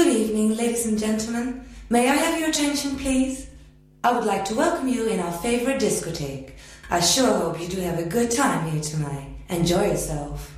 Good evening, ladies and gentlemen. May I have your attention, please? I would like to welcome you in our favorite discotheque. I sure hope you do have a good time here tonight. Enjoy yourself.